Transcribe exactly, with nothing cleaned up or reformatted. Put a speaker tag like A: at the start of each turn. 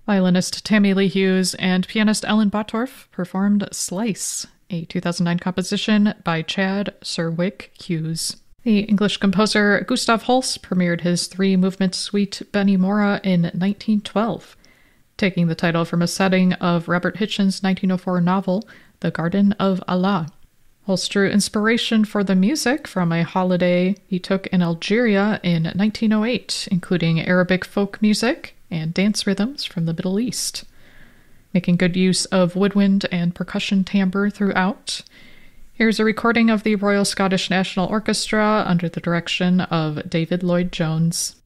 A: Violinist Tammy Lee Hughes and pianist Ellen Bottorff performed Slice, a two thousand nine composition by Chad Serwick Hughes. The English composer Gustav Holst premiered his three-movement suite Benny-Mora in nineteen twelve, taking the title from a setting of Robert Hitchens' nineteen oh four novel, The Garden of Allah. Holst drew inspiration for the music from a holiday he took in Algeria in nineteen oh eight, including Arabic folk music and dance rhythms from the Middle East. Making good use of woodwind and percussion timbre throughout, here's a recording of the Royal Scottish National Orchestra under the direction of David Lloyd-Jones.